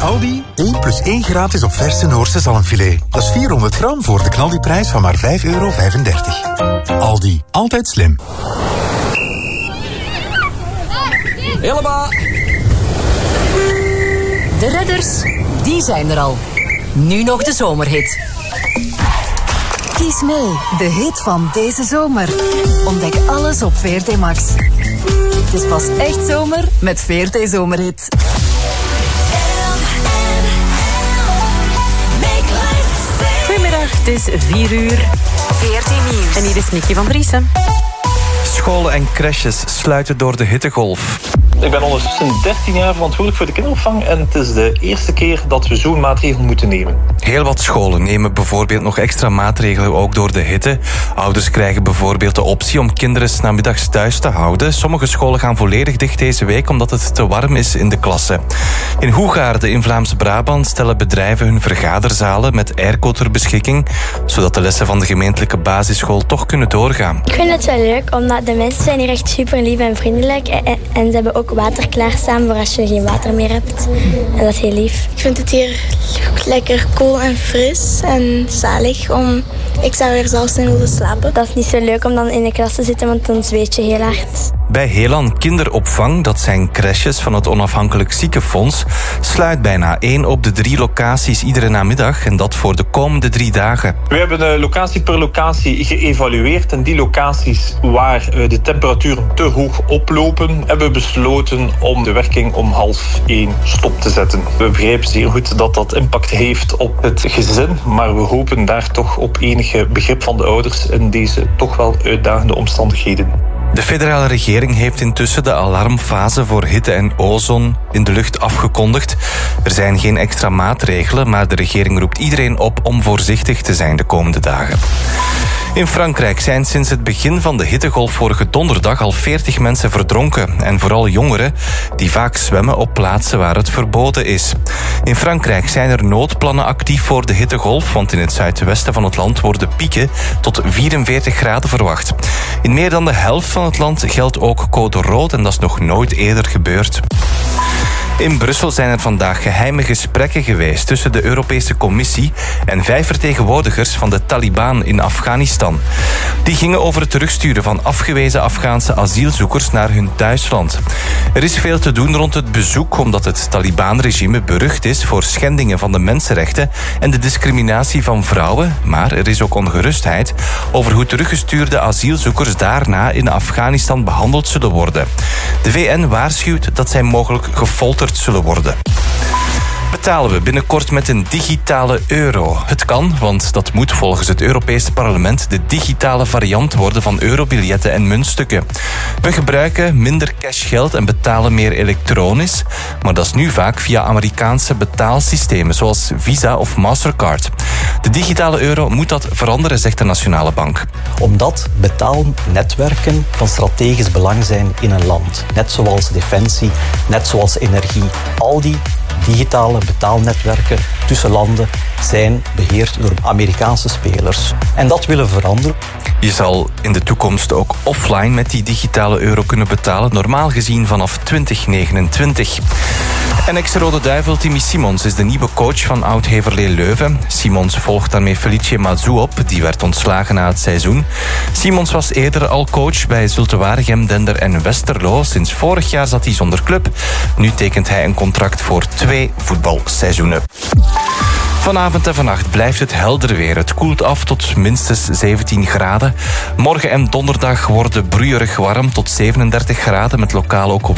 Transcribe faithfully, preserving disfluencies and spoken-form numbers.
Aldi, één plus één gratis op verse Noorse zalmfilet. Dat is vierhonderd gram voor de knaldiprijs van maar vijf euro vijfendertig. Aldi, altijd slim. Helemaal. De redders, die zijn er al. Nu nog de zomerhit. Kies mee, de hit van deze zomer. Ontdek alles op V R T Max. Het is pas echt zomer met V R T Zomerhit. Goedemiddag, het is vier uur. V R T Nieuws. En hier is Nicky van Driessen. Scholen en crèches sluiten door de hittegolf. Ik ben ondertussen dertien jaar verantwoordelijk voor de kinderopvang en het is de eerste keer dat we zo'n maatregel moeten nemen. Heel wat scholen nemen bijvoorbeeld nog extra maatregelen ook door de hitte. Ouders krijgen bijvoorbeeld de optie om kinderen 's namiddags thuis te houden. Sommige scholen gaan volledig dicht deze week omdat het te warm is in de klasse. In Hoegaarden in Vlaams-Brabant stellen bedrijven hun vergaderzalen met airco ter beschikking, zodat de lessen van de gemeentelijke basisschool toch kunnen doorgaan. Ik vind het wel leuk, omdat de mensen zijn hier echt super lief en vriendelijk en, en ze hebben ook water klaarstaan voor als je geen water meer hebt. En dat is heel lief. Ik vind het hier lekker koel en fris en zalig. Om... Ik zou er zelfs in willen slapen. Dat is niet zo leuk om dan in de klas te zitten, want dan zweet je heel hard. Bij Helan Kinderopvang, dat zijn crèches van het Onafhankelijk Ziekenfonds, sluit bijna één op de drie locaties iedere namiddag en dat voor de komende drie dagen. We hebben uh, locatie per locatie geëvalueerd en die locaties waar uh, de temperaturen te hoog oplopen, hebben we besloten om de werking om half één stop te zetten. We begrijpen zeer goed dat dat impact heeft op het gezin, maar we hopen daar toch op enige begrip van de ouders in deze toch wel uitdagende omstandigheden. De federale regering heeft intussen de alarmfase voor hitte en ozon in de lucht afgekondigd. Er zijn geen extra maatregelen, maar de regering roept iedereen op om voorzichtig te zijn de komende dagen. In Frankrijk zijn sinds het begin van de hittegolf vorige donderdag al veertig mensen verdronken. En vooral jongeren die vaak zwemmen op plaatsen waar het verboden is. In Frankrijk zijn er noodplannen actief voor de hittegolf, want in het zuidwesten van het land worden pieken tot vierenveertig graden verwacht. In meer dan de helft van het land geldt ook code rood en dat is nog nooit eerder gebeurd. In Brussel zijn er vandaag geheime gesprekken geweest tussen de Europese Commissie en vijf vertegenwoordigers van de Taliban in Afghanistan. Die gingen over het terugsturen van afgewezen Afghaanse asielzoekers naar hun thuisland. Er is veel te doen rond het bezoek, omdat het Taliban-regime berucht is voor schendingen van de mensenrechten en de discriminatie van vrouwen, maar er is ook ongerustheid over hoe teruggestuurde asielzoekers daarna in Afghanistan behandeld zullen worden. De V N waarschuwt dat zij mogelijk gefolterd zullen worden. Betalen we binnenkort met een digitale euro? Het kan, want dat moet volgens het Europese parlement de digitale variant worden van eurobiljetten en muntstukken. We gebruiken minder cashgeld en betalen meer elektronisch, maar dat is nu vaak via Amerikaanse betaalsystemen zoals Visa of Mastercard. De digitale euro moet dat veranderen, zegt de Nationale Bank. Omdat betaalnetwerken van strategisch belang zijn in een land. Net zoals defensie, net zoals energie. Al die digitale betaalnetwerken tussen landen zijn beheerd door Amerikaanse spelers. En dat willen we veranderen. Je zal in de toekomst ook offline met die digitale euro kunnen betalen, normaal gezien vanaf twintig negenentwintig. En ex-Rode Duivel Timmy Simons is de nieuwe coach van Oud-Heverlee Leuven. Simons volgt daarmee Felice Mazou op, die werd ontslagen na het seizoen. Simons was eerder al coach bij Zulte Waregem, Dender en Westerlo. Sinds vorig jaar zat hij zonder club. Nu tekent hij een contract voor twee voetbalseizoenen. Vanavond en vannacht blijft het helder weer. Het koelt af tot minstens zeventien graden. Morgen en donderdag worden broeierig warm tot zevenendertig graden met lokaal ook